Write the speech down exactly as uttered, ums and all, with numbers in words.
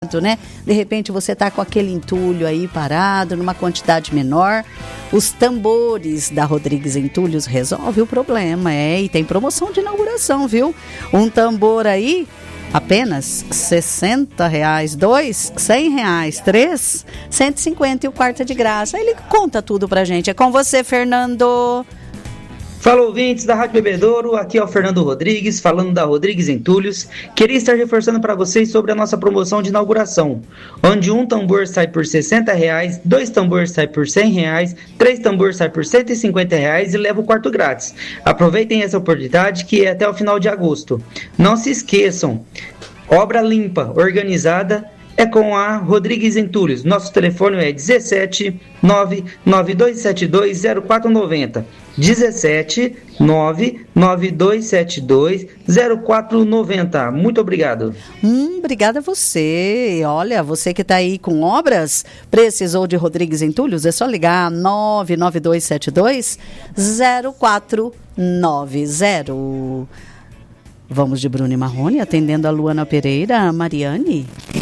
rápido, né? De repente você tá com aquele entulho aí parado, numa quantidade menor. Os tambores da Rodrigues Entulhos resolve o problema, é, e tem promoção de inauguração, viu? Um tambor aí, apenas sessenta reais, dois, cem reais, três, cento e cinquenta e o quarto é de graça. Ele conta tudo pra gente. É com você, Fernando. Fala, ouvintes da Rádio Bebedouro, aqui é o Fernando Rodrigues, falando da Rodrigues Entulhos. Queria estar reforçando para vocês sobre a nossa promoção de inauguração, onde um tambor sai por sessenta reais, dois tambores sai por cem reais, três tambores sai por cento e cinquenta reais e leva o quarto grátis. Aproveitem essa oportunidade que é até o final de agosto. Não se esqueçam, obra limpa, organizada, é com a Rodrigues Entulhos. Nosso telefone é dezessete nove nove dois sete dois zero quatro nove zero. dezessete nove nove dois sete dois zero quatro nove zero. Muito obrigado. Hum, obrigada a você. Olha, você que está aí com obras, precisou de Rodrigues Entulhos, é só ligar nove nove dois sete dois zero quatro nove zero. Vamos de Bruno e Marrone, atendendo a Luana Pereira. Mariane.